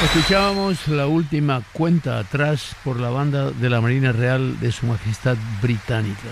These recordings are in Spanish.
Escuchábamos la última cuenta atrás por la banda de la Marina Real de Su Majestad Británica.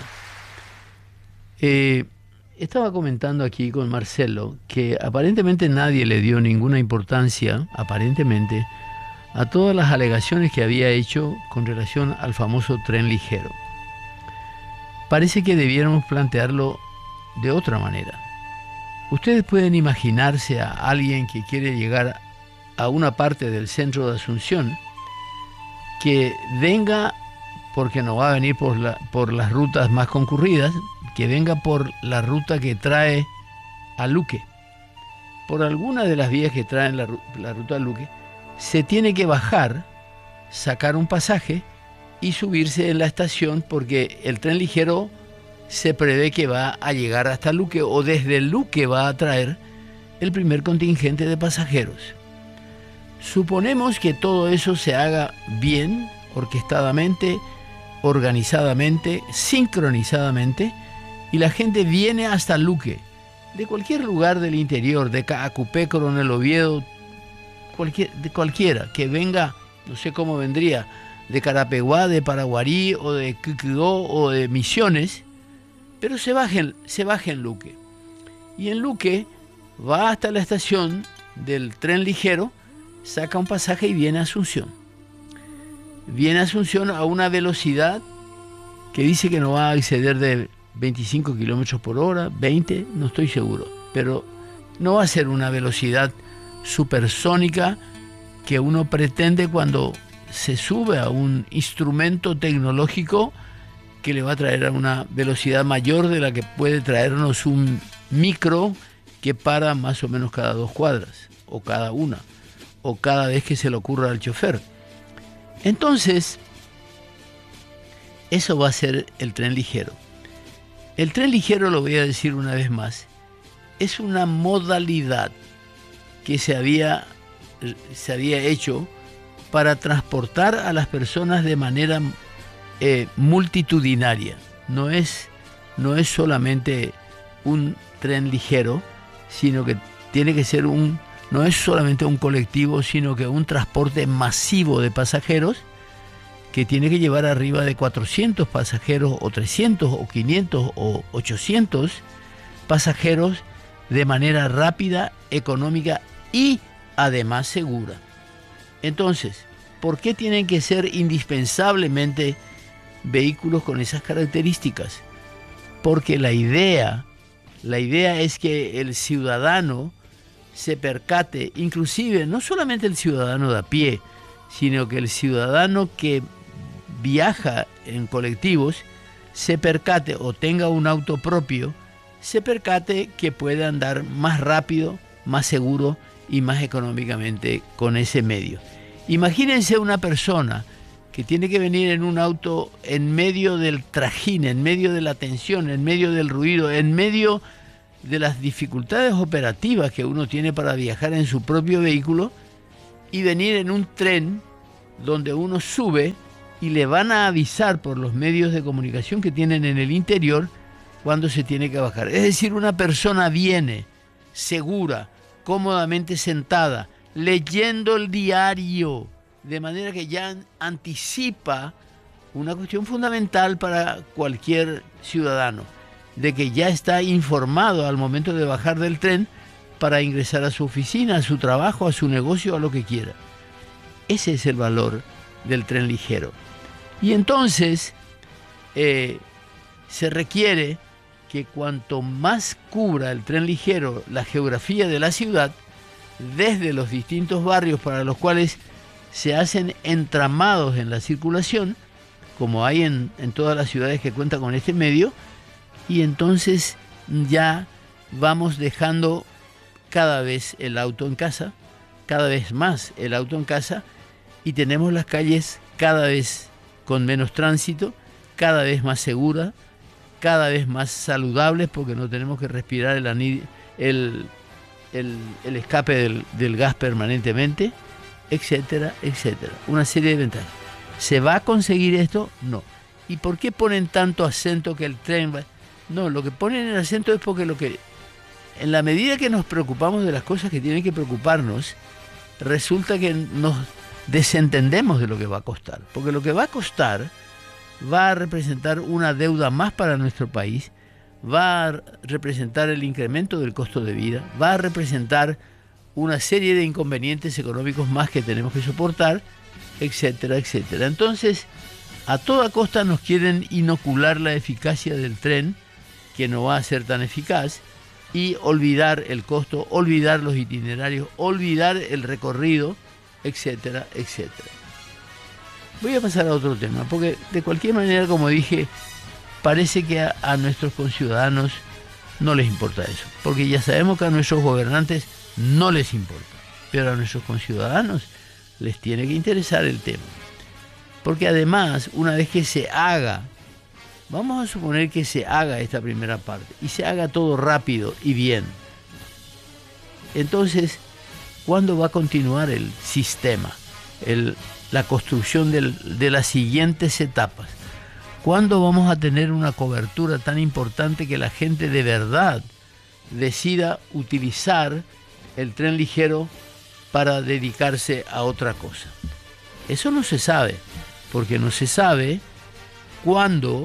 Estaba comentando aquí con Marcelo que aparentemente nadie le dio ninguna importancia, aparentemente, a todas las alegaciones que había hecho con relación al famoso tren ligero. Parece que debiéramos plantearlo de otra manera. Ustedes pueden imaginarse a alguien que quiere llegar a una parte del centro de Asunción, que venga, porque no va a venir por las rutas más concurridas, que venga por la ruta que trae a Luque. Por alguna de las vías que traen la ruta a Luque, se tiene que bajar, sacar un pasaje y subirse en la estación, porque el tren ligero se prevé que va a llegar hasta Luque, o desde Luque va a traer el primer contingente de pasajeros. Suponemos que todo eso se haga bien, orquestadamente, organizadamente, sincronizadamente, y la gente viene hasta Luque, de cualquier lugar del interior, de Caacupé, Coronel Oviedo, de cualquiera, que venga, no sé cómo vendría, de Carapeguá, de Paraguarí, o de Quiquigó, o de Misiones, pero se baje en Luque. Y en Luque va hasta la estación del tren ligero, saca un pasaje y viene a Asunción. Viene a Asunción a una velocidad que dice que no va a exceder de 25 kilómetros por hora, 20, no estoy seguro, pero no va a ser una velocidad supersónica que uno pretende cuando se sube a un instrumento tecnológico que le va a traer a una velocidad mayor de la que puede traernos un micro que para más o menos cada 2 cuadras, o cada una, o cada vez que se le ocurra al chofer. Entonces, eso va a ser el tren ligero. El tren ligero, lo voy a decir una vez más, es una modalidad que se había hecho para transportar a las personas de manera multitudinaria. No es solamente un tren ligero, sino que tiene que ser no es solamente un colectivo, sino que un transporte masivo de pasajeros que tiene que llevar arriba de 400 pasajeros, o 300, o 500, o 800 pasajeros de manera rápida, económica y además segura. Entonces, ¿por qué tienen que ser indispensablemente vehículos con esas características? Porque la idea es que el ciudadano se percate, inclusive no solamente el ciudadano de a pie, sino que el ciudadano que viaja en colectivos se percate, o tenga un auto propio, se percate que puede andar más rápido, más seguro y más económicamente con ese medio. Imagínense una persona que tiene que venir en un auto en medio del trajín, en medio de la tensión, en medio del ruido, en medio de las dificultades operativas que uno tiene para viajar en su propio vehículo, y venir en un tren donde uno sube y le van a avisar por los medios de comunicación que tienen en el interior cuando se tiene que bajar. Es decir, una persona viene segura, cómodamente sentada, leyendo el diario, de manera que ya anticipa una cuestión fundamental para cualquier ciudadano, de que ya está informado al momento de bajar del tren para ingresar a su oficina, a su trabajo, a su negocio, a lo que quiera. Ese es el valor del tren ligero. Y entonces se requiere que cuanto más cubra el tren ligero la geografía de la ciudad, desde los distintos barrios para los cuales se hacen entramados en la circulación, como hay en todas las ciudades que cuentan con este medio, y entonces ya vamos dejando cada vez el auto en casa, cada vez más el auto en casa, y tenemos las calles cada vez con menos tránsito, cada vez más seguras, cada vez más saludables, porque no tenemos que respirar el escape del gas permanentemente, etcétera, etcétera. Una serie de ventajas. ¿Se va a conseguir esto? No. ¿Y por qué ponen tanto acento que el tren va? No, lo que ponen el acento es porque en la medida que nos preocupamos de las cosas que tienen que preocuparnos, resulta que nos desentendemos de lo que va a costar, porque lo que va a costar va a representar una deuda más para nuestro país, va a representar el incremento del costo de vida, va a representar una serie de inconvenientes económicos más que tenemos que soportar, etcétera, etcétera. Entonces, a toda costa nos quieren inocular la eficacia del tren, que no va a ser tan eficaz, y olvidar el costo, olvidar los itinerarios, olvidar el recorrido, etcétera, etcétera. Voy a pasar a otro tema, porque de cualquier manera, como dije, parece que a nuestros conciudadanos no les importa eso, porque ya sabemos que a nuestros gobernantes no les importa, pero a nuestros conciudadanos les tiene que interesar el tema. Porque además, una vez que se haga, vamos a suponer que se haga esta primera parte, y se haga todo rápido y bien, entonces, ¿cuándo va a continuar el sistema? La construcción de las siguientes etapas. ¿Cuándo vamos a tener una cobertura tan importante que la gente de verdad decida utilizar el tren ligero para dedicarse a otra cosa? Eso no se sabe, porque no se sabe cuándo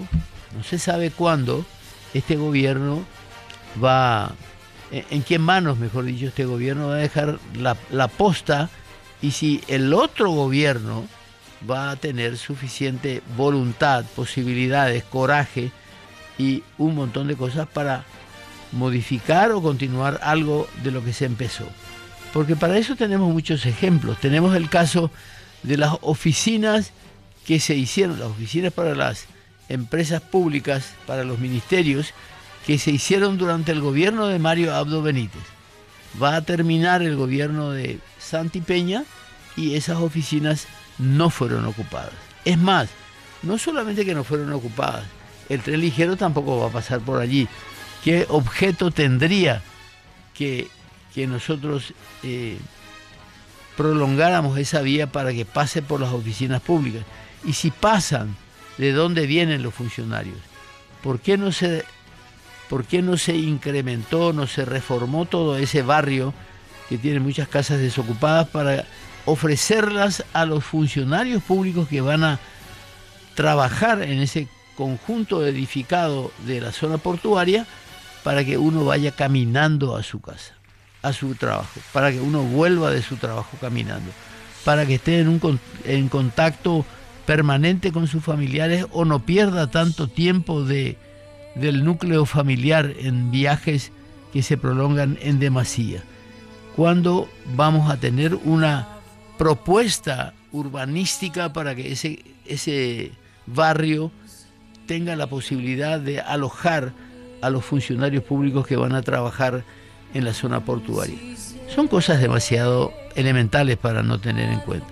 este gobierno va, en qué manos, mejor dicho, este gobierno va a dejar la posta, y si el otro gobierno va a tener suficiente voluntad, posibilidades, coraje y un montón de cosas para modificar o continuar algo de lo que se empezó. Porque para eso tenemos muchos ejemplos. Tenemos el caso de las oficinas que se hicieron, las oficinas para las empresas públicas, para los ministerios, que se hicieron durante el gobierno de Mario Abdo Benítez. Va a terminar el gobierno de Santi Peña y esas oficinas no fueron ocupadas. Es más, no solamente que no fueron ocupadas, el tren ligero tampoco va a pasar por allí. ¿Qué objeto tendría que nosotros prolongáramos esa vía para que pase por las oficinas públicas? Y si pasan, ¿de dónde vienen los funcionarios? ¿Por qué no se incrementó, no se reformó todo ese barrio que tiene muchas casas desocupadas para ofrecerlas a los funcionarios públicos que van a trabajar en ese conjunto edificado de la zona portuaria, para que uno vaya caminando a su casa, a su trabajo, para que uno vuelva de su trabajo caminando, para que esté en contacto permanente con sus familiares o no pierda tanto tiempo del núcleo familiar en viajes que se prolongan en demasía? ¿Cuándo vamos a tener una propuesta urbanística para que ese barrio tenga la posibilidad de alojar a los funcionarios públicos que van a trabajar en la zona portuaria? Son cosas demasiado elementales para no tener en cuenta.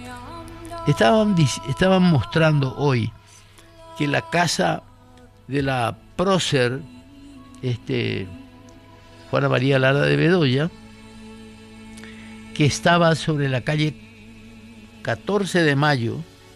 Estaban mostrando hoy que la casa de la prócer, Juana María Lara de Bedoya, que estaba sobre la calle 14 de mayo,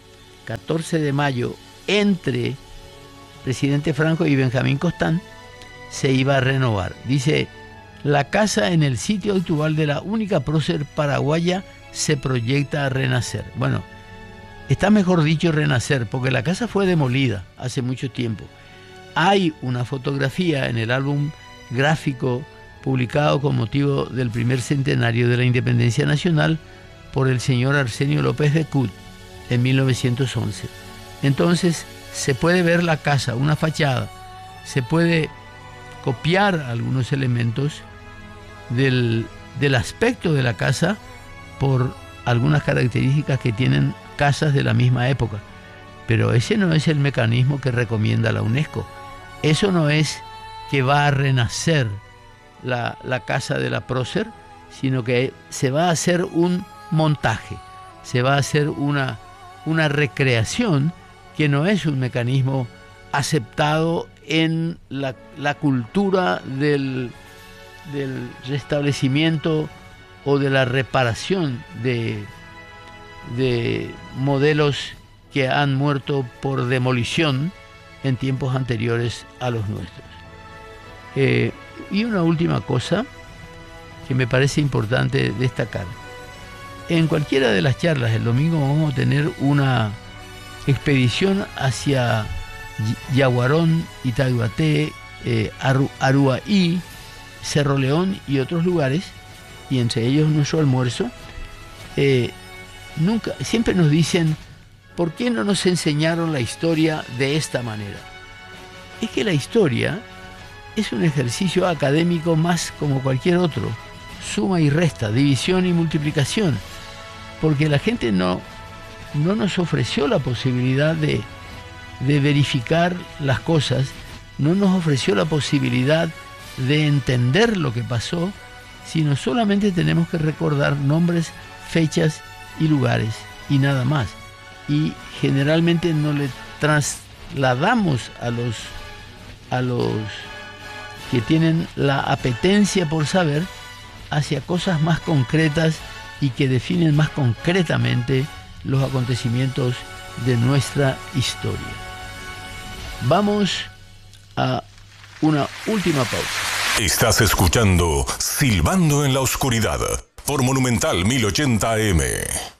entre Presidente Franco y Benjamín Costán, se iba a renovar. Dice, la casa en el sitio actual de la única prócer paraguaya se proyecta a renacer. Bueno, está mejor dicho renacer, porque la casa fue demolida hace mucho tiempo. Hay una fotografía en el álbum gráfico publicado con motivo del primer centenario de la Independencia Nacional por el señor Arsenio López de Cut en 1911. Entonces se puede ver la casa, una fachada, se puede copiar algunos elementos del aspecto de la casa por algunas características que tienen casas de la misma época. Pero ese no es el mecanismo que recomienda la UNESCO. Eso no es que va a renacer la casa de la prócer, sino que se va a hacer un montaje, se va a hacer una recreación que no es un mecanismo aceptado en la cultura del restablecimiento o de la reparación de modelos que han muerto por demolición en tiempos anteriores a los nuestros. Y una última cosa que me parece importante destacar. en cualquiera de las charlas el domingo vamos a tener una expedición hacia Yaguarón, Itaguaté, Aruaí, Cerro León y otros lugares, y entre ellos nuestro almuerzo. Siempre nos dicen, ¿por qué no nos enseñaron la historia de esta manera? Es que la historia es un ejercicio académico más como cualquier otro, suma y resta, división y multiplicación, porque la gente no nos ofreció la posibilidad de verificar las cosas, no nos ofreció la posibilidad de entender lo que pasó, sino solamente tenemos que recordar nombres, fechas y lugares y nada más. Y generalmente no le trasladamos a los que tienen la apetencia por saber hacia cosas más concretas y que definen más concretamente los acontecimientos de nuestra historia. Vamos a una última pausa. Estás escuchando Silbando en la Oscuridad por Monumental 1080 AM.